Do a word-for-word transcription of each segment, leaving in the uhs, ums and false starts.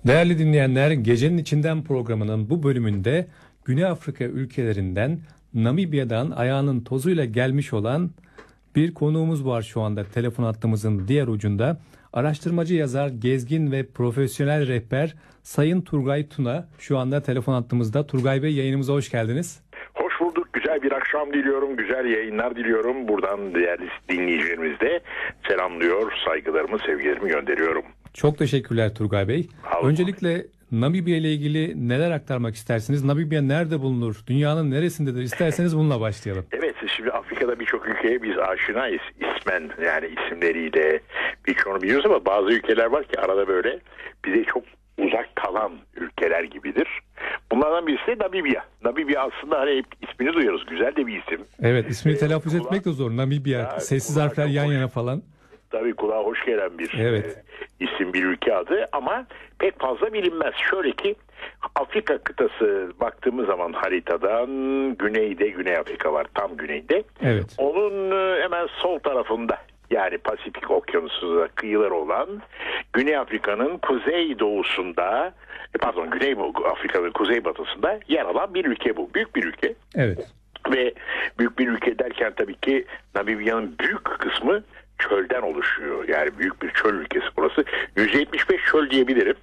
Değerli dinleyenler, Gecenin İçinden programının bu bölümünde Güney Afrika ülkelerinden Namibya'dan ayağının tozuyla gelmiş olan bir konuğumuz var şu anda telefon hattımızın diğer ucunda. Araştırmacı yazar, gezgin ve profesyonel rehber Sayın Turgay Tuna şu anda telefon hattımızda. Turgay Bey, yayınımıza hoş geldiniz. Hoş bulduk. Güzel bir akşam diliyorum. Güzel yayınlar diliyorum. Buradan değerli dinleyicilerimiz de selamlıyor. Saygılarımı, sevgilerimi gönderiyorum. Çok teşekkürler Turgay Bey. Öncelikle Namibya ile ilgili neler aktarmak istersiniz? Namibya nerede bulunur? Dünyanın neresindedir? İsterseniz bununla başlayalım. Evet, şimdi Afrika'da birçok ülkeye biz aşinayız. İsmen, yani isimleriyle birçoğunu biliyoruz ama bazı ülkeler var ki arada böyle bize çok uzak kalan ülkeler gibidir. Bunlardan birisi de Namibya. Namibya aslında hani hep ismini duyuyoruz. Güzel de bir isim. Evet, ismini ee, telaffuz kulağa, etmek de zor. Namibya, ya, sessiz harfler yan hoş, yana falan. Tabii kulağa hoş gelen bir evet. e, isim, bir ülke adı ama pek fazla bilinmez. Şöyle ki Afrika kıtası baktığımız zaman haritadan güneyde Güney Afrika var, tam güneyde. Evet. Onun e, hemen sol tarafında, yani Pasifik Okyanusu'na kıyıları olan Güney Afrika'nın kuzey doğusunda, pardon Güney Afrika'nın kuzey batısında yer alan bir ülke bu. Büyük bir ülke. Evet. Ve büyük bir ülke derken tabii ki Namibya'nın büyük kısmı çölden oluşuyor. Yani büyük bir çöl ülkesi burası. yüz yetmiş beş çöl diyebilirim.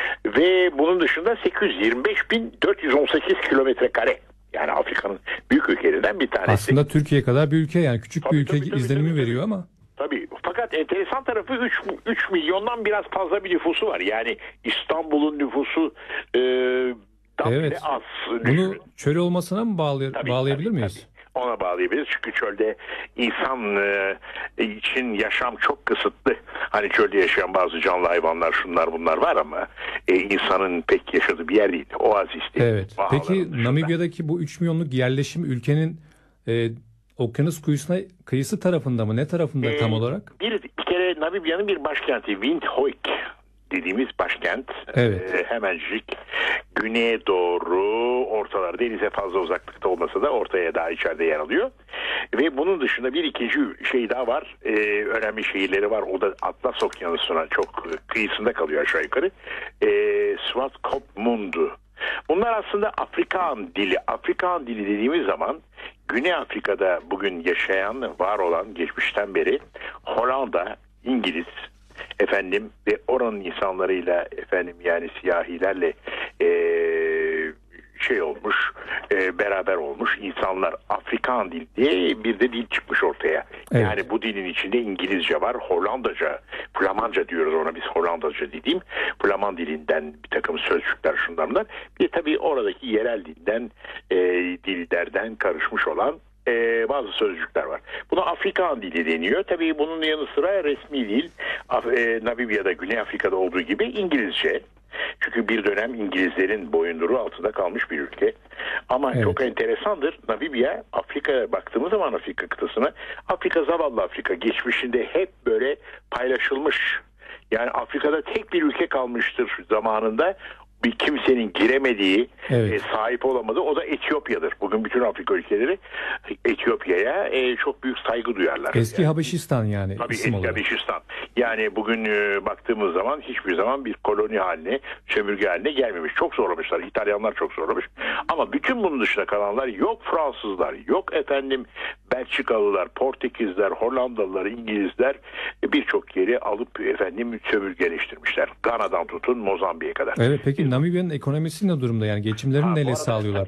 Ve bunun dışında sekiz yüz yirmi beş bin dört yüz on sekiz kilometre kare. Yani Afrika'nın büyük ülkelerinden bir tanesi. Aslında Türkiye kadar bir ülke, yani küçük tabii, bir ülke tabii, tabii, izlenimi tabii, veriyor tabii. ama. Tabii. Fakat enteresan tarafı üç milyondan biraz fazla bir nüfusu var. Yani İstanbul'un nüfusu e, evet. az. Bunu çöl olmasına mı bağlay tabii, bağlayabilir tabii, miyiz? Tabii. Ona bağlayabiliriz. Çünkü çölde insan e, için yaşam çok kısıtlı. Hani çölde yaşayan bazı canlı hayvanlar, şunlar bunlar var ama e, insanın pek yaşadığı bir yer değil. Oazis değil. Evet. Peki Namibya'daki bu üç milyonluk yerleşim ülkenin e, okyanus kıyısına, kıyısı tarafında mı? Ne tarafında e, tam olarak? Bir, bir kere Namibya'nın bir başkenti Windhoek dediğimiz başkent. Evet. E, hemencik güneye doğru, ortalar, denize fazla uzaklıkta olmasa da ortaya daha içeride yer alıyor. Ve bunun dışında bir ikinci şey daha var. E, önemli şehirleri var. O da Atlas Okyanusu'na çok kıyısında kalıyor aşağı yukarı. E, Swakopmund. Bunlar aslında Afrikan dili. Afrikan dili dediğimiz zaman Güney Afrika'da bugün yaşayan, var olan, geçmişten beri Hollanda, İngiliz, efendim ve oranın insanlarıyla, efendim yani siyahilerle e, şey olmuş, e, beraber olmuş insanlar, Afrikan dil diye bir de dil çıkmış ortaya. Evet. Yani bu dilin içinde İngilizce var, Hollandaca, Flamanca diyoruz ona biz, Hollandaca dediğim Flaman dilinden bir takım sözcükler, şunlardan. Bir tabii oradaki yerel dilden, e, dillerden karışmış olan Ee, bazı sözcükler var. Buna Afrikan dili deniyor. Tabii bunun yanı sıra resmi dil e, Namibya'da, Güney Afrika'da olduğu gibi İngilizce. Çünkü bir dönem İngilizlerin boyunduruğu altında kalmış bir ülke. Ama evet, çok enteresandır. Namibya, Afrika'ya baktığımız zaman Afrika kıtasına, Afrika zavallı Afrika. Geçmişinde hep böyle paylaşılmış. Yani Afrika'da tek bir ülke kalmıştır zamanında. Bir kimsenin giremediği, evet, e, sahip olamadığı, o da Etiyopya'dır. Bugün bütün Afrika ülkeleri Etiyopya'ya e, çok büyük saygı duyarlar. Eski yani. Habeşistan yani. Tabii eski olarak. Habeşistan. Yani bugün e, baktığımız zaman hiçbir zaman bir koloni haline, sömürge haline gelmemiş. Çok zorlamışlar. İtalyanlar çok zorlamış. Ama bütün bunun dışında kalanlar, yok Fransızlar, yok efendim Belçikalılar, Portekizler, Hollandalılar, İngilizler e, birçok yeri alıp efendim sömürgeleştirmişler. Gana'dan tutun Mozambik'e kadar. Evet, peki Namibya'nın ekonomisi ne durumda, yani geçimlerini neyle sağlıyorlar?